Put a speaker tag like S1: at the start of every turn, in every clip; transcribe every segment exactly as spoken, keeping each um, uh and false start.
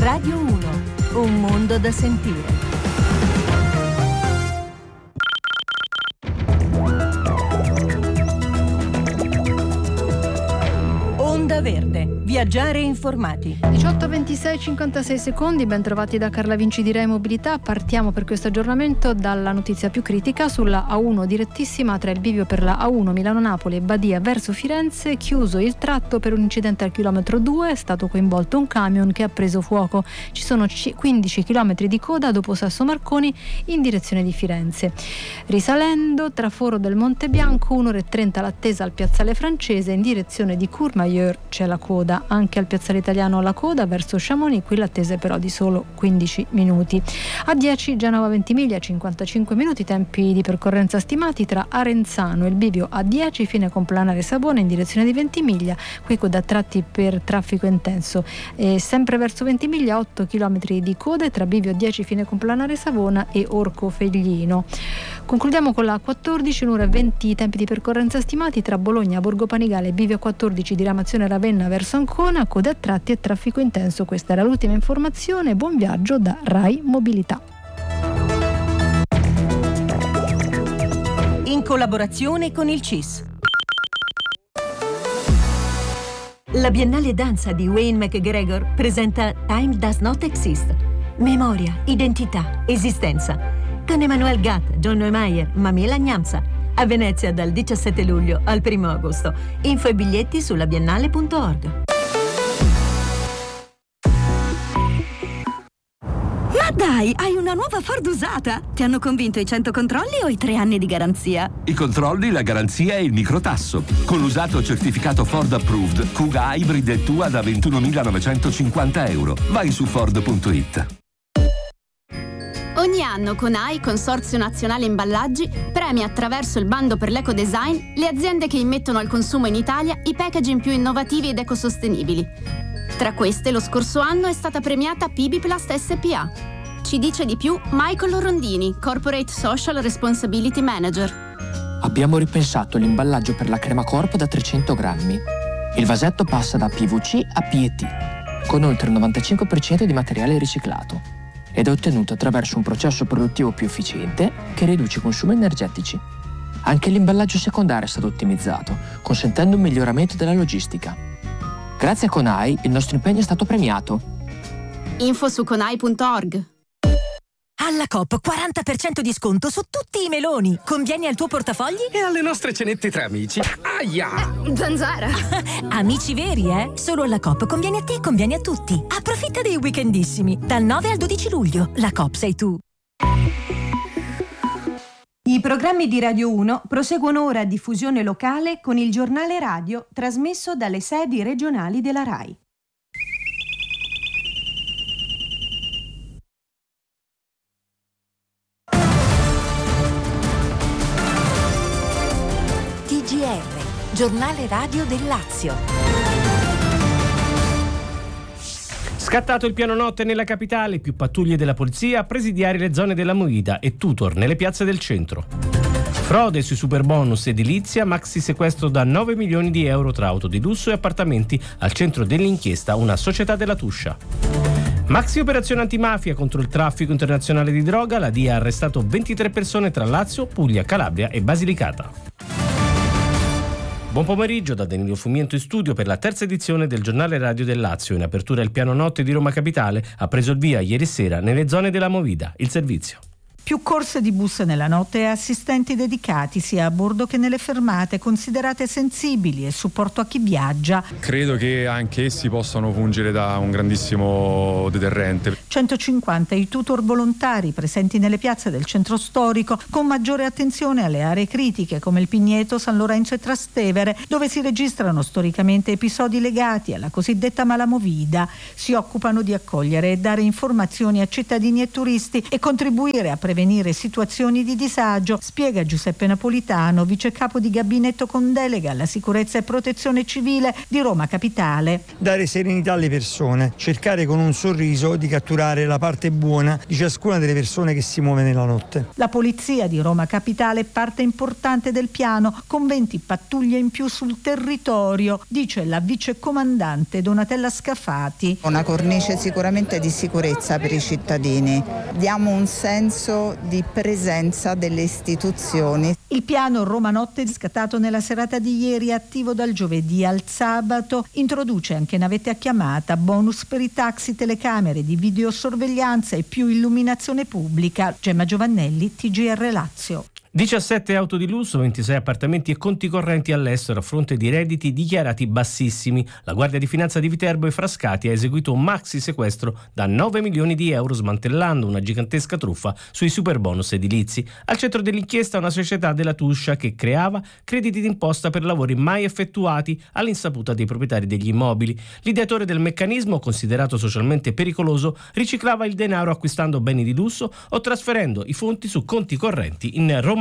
S1: Radio uno, un mondo da sentire. Onda Verde, viaggiare informati.
S2: diciotto ventisei cinquantasei secondi, ben trovati da Carla Vinci di Rai Mobilità. Partiamo per questo aggiornamento dalla notizia più critica sulla A uno direttissima tra il bivio per la A uno Milano-Napoli e Badia verso Firenze, chiuso il tratto per un incidente al chilometro due, è stato coinvolto un camion che ha preso fuoco. Ci sono quindici chilometri di coda dopo Sasso Marconi in direzione di Firenze. Risalendo, traforo del Monte Bianco, un'ora e trenta l'attesa al piazzale francese, in direzione di Courmayeur c'è la coda, anche al piazzale italiano la coda verso Chamonix, qui l'attesa è però di solo quindici minuti. A dieci Genova Ventimiglia, cinquantacinque minuti, tempi di percorrenza stimati tra Arenzano e il bivio A dieci fine complanare Savona in direzione di Ventimiglia, qui coda a tratti per traffico intenso. E sempre verso Ventimiglia otto chilometri di code tra bivio A dieci fine complanare Savona e Orco Feglino. Concludiamo con la quattordici, un'ora e venti tempi di percorrenza stimati tra Bologna, Borgo Panigale e bivio quattordici diramazione Ravenna verso Ancona, code a tratti e traffico intenso. Questa era l'ultima informazione. Buon viaggio da Rai Mobilità.
S1: In collaborazione con il C I S. La Biennale Danza di Wayne McGregor presenta Time Does Not Exist. Memoria, identità, esistenza. Con Emmanuel Gatt, John Neumeier, Mamela Gnamsa. A Venezia dal diciassette luglio al primo agosto. Info e biglietti sulla biennale punto org.
S3: Ma dai, hai una nuova Ford usata? Ti hanno convinto i cento controlli o i tre anni di garanzia?
S4: I controlli, la garanzia e il microtasso. Con l'usato certificato Ford Approved, Kuga Hybrid è tua da ventunomilanovecentoscinquanta euro. Vai su Ford punto it.
S5: Ogni anno Conai, Consorzio Nazionale Imballaggi, premia attraverso il bando per l'ecodesign le aziende che immettono al consumo in Italia i packaging più innovativi ed ecosostenibili. Tra queste lo scorso anno è stata premiata P B Plast S P A. Ci dice di più Michael Rondini, Corporate Social Responsibility Manager.
S6: Abbiamo ripensato l'imballaggio per la crema corpo da trecento grammi. Il vasetto passa da P V C a P E T, con oltre il novantacinque per cento di materiale riciclato, ed è ottenuto attraverso un processo produttivo più efficiente che riduce i consumi energetici. Anche l'imballaggio secondario è stato ottimizzato, consentendo un miglioramento della logistica. Grazie a Conai il nostro impegno è stato premiato.
S5: Info su conai punto org.
S7: Alla Coop quaranta per cento di sconto su tutti i meloni. Convieni al tuo portafogli?
S8: E alle nostre cenette tra amici. Aia!
S5: Zanzara!
S7: Amici veri, eh? Solo alla Coop conviene a te e conviene a tutti. Approfitta dei weekendissimi. Dal nove al dodici luglio. La Coop sei tu.
S1: I programmi di Radio uno proseguono ora a diffusione locale con il giornale radio trasmesso dalle sedi regionali della Rai.
S7: T G R, giornale radio del Lazio.
S9: Scattato il piano notte nella capitale, più pattuglie della polizia a presidiare le zone della Movida e tutor nelle piazze del centro. Frode sui superbonus edilizia, maxi sequestro da nove milioni di euro tra auto di lusso e appartamenti al centro dell'inchiesta una società della Tuscia. Maxi operazione antimafia contro il traffico internazionale di droga, la D I A ha arrestato ventitré persone tra Lazio, Puglia, Calabria e Basilicata. Buon pomeriggio da Danilo Fumiento in studio per la terza edizione del giornale radio del Lazio. In apertura il piano notte di Roma Capitale ha preso il via ieri sera nelle zone della Movida, il servizio.
S10: Più corse di bus nella notte e assistenti dedicati sia a bordo che nelle fermate, considerate sensibili e supporto a chi viaggia.
S11: Credo che anche essi possano fungere da un grandissimo deterrente.
S10: centocinquanta i tutor volontari presenti nelle piazze del centro storico, con maggiore attenzione alle aree critiche come il Pigneto, San Lorenzo e Trastevere, dove si registrano storicamente episodi legati alla cosiddetta malamovida. Si occupano di accogliere e dare informazioni a cittadini e turisti e contribuire a prevenire prevenire situazioni di disagio, spiega Giuseppe Napolitano, vice capo di gabinetto con delega alla sicurezza e protezione civile di Roma Capitale.
S12: Dare serenità alle persone, cercare con un sorriso di catturare la parte buona di ciascuna delle persone che si muove nella notte.
S10: La polizia di Roma Capitale è parte importante del piano, con venti pattuglie in più sul territorio, dice la vicecomandante Donatella Scafati.
S13: Una cornice sicuramente di sicurezza per i cittadini. Diamo un senso di presenza delle istituzioni.
S10: Il piano Roma Notte, scattato nella serata di ieri, attivo dal giovedì al sabato, introduce anche navette a chiamata, bonus per i taxi, telecamere di videosorveglianza e più illuminazione pubblica. Gemma Giovannelli, T G R Lazio.
S9: diciassette auto di lusso, ventisei appartamenti e conti correnti all'estero a fronte di redditi dichiarati bassissimi. La Guardia di Finanza di Viterbo e Frascati ha eseguito un maxi sequestro da nove milioni di euro, smantellando una gigantesca truffa sui superbonus edilizi. Al centro dell'inchiesta una società della Tuscia che creava crediti d'imposta per lavori mai effettuati all'insaputa dei proprietari degli immobili. L'ideatore del meccanismo, considerato socialmente pericoloso, riciclava il denaro acquistando beni di lusso o trasferendo i fonti su conti correnti in Romania.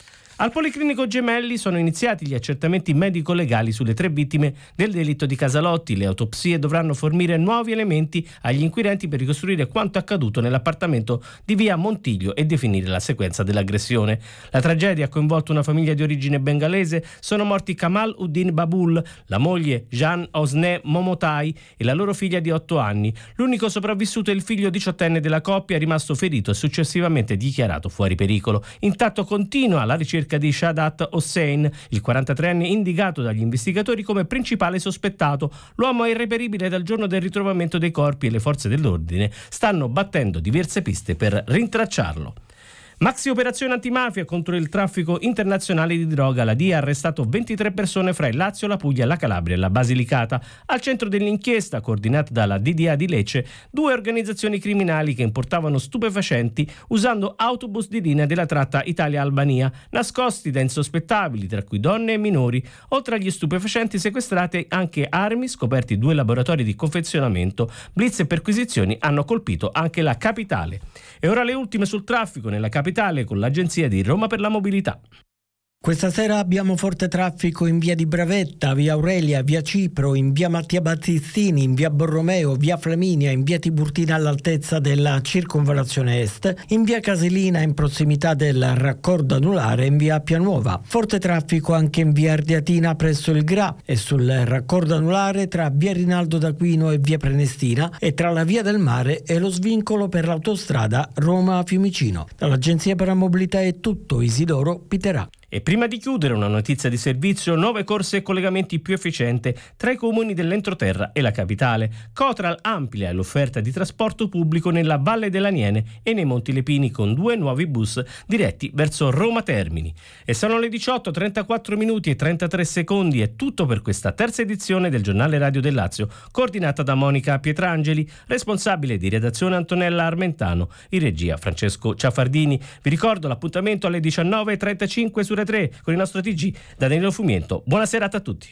S9: Al Policlinico Gemelli sono iniziati gli accertamenti medico-legali sulle tre vittime del delitto di Casalotti. Le autopsie dovranno fornire nuovi elementi agli inquirenti per ricostruire quanto accaduto nell'appartamento di via Montiglio e definire la sequenza dell'aggressione. La tragedia ha coinvolto una famiglia di origine bengalese. Sono morti Kamal Uddin Babul, la moglie Jan Osne Momotai e la loro figlia di otto anni. L'unico sopravvissuto è il figlio diciottenne della coppia, rimasto ferito e successivamente dichiarato fuori pericolo. Intanto continua la ricerca di Shadat Hossein, il quarantatreenne indicato dagli investigatori come principale sospettato. L'uomo è irreperibile dal giorno del ritrovamento dei corpi e le forze dell'ordine stanno battendo diverse piste per rintracciarlo. Maxi operazione antimafia contro il traffico internazionale di droga. La D I A ha arrestato ventitré persone fra il Lazio, la Puglia, la Calabria e la Basilicata. Al centro dell'inchiesta, coordinata dalla D D A di Lecce, due organizzazioni criminali che importavano stupefacenti usando autobus di linea della tratta Italia-Albania, nascosti da insospettabili, tra cui donne e minori. Oltre agli stupefacenti sequestrate anche armi, scoperti due laboratori di confezionamento. Blitz e perquisizioni hanno colpito anche la capitale. E ora le ultime sul traffico nella capitale con l'agenzia di Roma per la mobilità.
S14: Questa sera abbiamo forte traffico in via di Bravetta, via Aurelia, via Cipro, in via Mattia Battistini, in via Borromeo, via Flaminia, in via Tiburtina all'altezza della circonvallazione est, in via Casilina in prossimità del raccordo anulare e in via Appia Nuova. Forte traffico anche in via Ardeatina presso il Gra e sul raccordo anulare tra via Rinaldo d'Aquino e via Prenestina e tra la via del Mare e lo svincolo per l'autostrada Roma-Fiumicino. Dall'agenzia per la mobilità è tutto. Isidoro Piterà.
S9: E prima di chiudere una notizia di servizio: nuove corse e collegamenti più efficienti tra i comuni dell'entroterra e la capitale. Cotral amplia l'offerta di trasporto pubblico nella Valle dell'Aniene e nei Monti Lepini con due nuovi bus diretti verso Roma Termini. E sono le diciotto, trentaquattro minuti e trentatré secondi. È tutto per questa terza edizione del Giornale Radio del Lazio, coordinata da Monica Pietrangeli, responsabile di redazione Antonella Armentano, in regia Francesco Ciafardini. Vi ricordo l'appuntamento alle diciannove e trentacinque su tre con il nostro T G da Danilo Fumiento. Buona serata a tutti.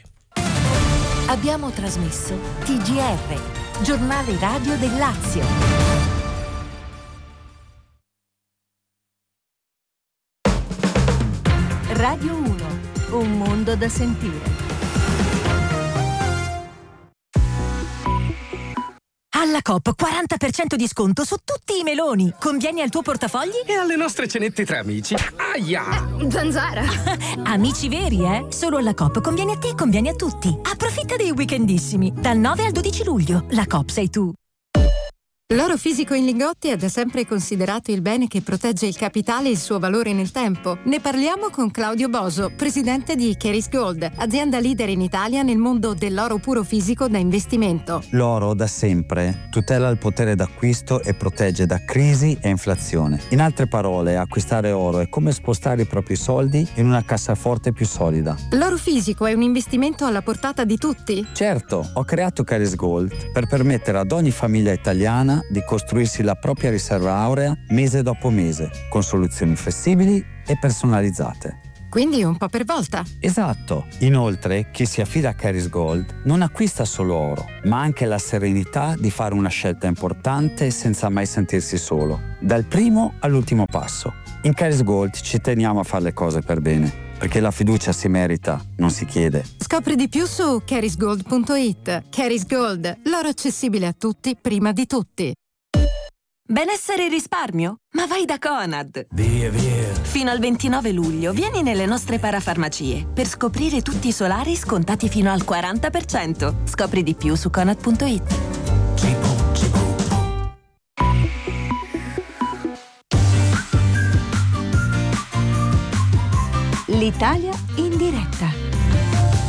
S7: Abbiamo trasmesso T G R, Giornale Radio del Lazio. Radio uno, un mondo da sentire. Alla Coop quaranta per cento di sconto su tutti i meloni. Convieni al tuo portafogli?
S8: E alle nostre cenette tra amici. Aia!
S5: Zanzara!
S7: Amici veri, eh? Solo alla Coop conviene a te e conviene a tutti. Approfitta dei weekendissimi. Dal nove al dodici luglio. La Coop sei tu.
S15: L'oro fisico in lingotti è da sempre considerato il bene che protegge il capitale e il suo valore nel tempo. Ne parliamo con Claudio Boso, presidente di Keris Gold, azienda leader in Italia nel mondo dell'oro puro fisico da investimento.
S16: L'oro da sempre tutela il potere d'acquisto e protegge da crisi e inflazione. In altre parole, acquistare oro è come spostare i propri soldi in una cassaforte più solida.
S15: L'oro fisico è un investimento alla portata di tutti?
S16: Certo, ho creato Keris Gold per permettere ad ogni famiglia italiana di costruirsi la propria riserva aurea mese dopo mese, con soluzioni flessibili e personalizzate.
S15: quindi un po' per volta.
S16: Esatto. Inoltre, chi si affida a Caris Gold non acquista solo oro, ma anche la serenità di fare una scelta importante senza mai sentirsi solo, dal primo all'ultimo passo. In Caris Gold ci teniamo a fare le cose per bene, perché la fiducia si merita, non si chiede.
S15: Scopri di più su caris gold punto it. Caris Gold, l'oro accessibile a tutti prima di tutti.
S17: Benessere e risparmio? Ma vai da Conad!
S18: Via, via!
S17: Fino al ventinove luglio vieni nelle nostre parafarmacie per scoprire tutti i solari scontati fino al quaranta per cento. Scopri di più su conad punto it.
S1: L'Italia in diretta.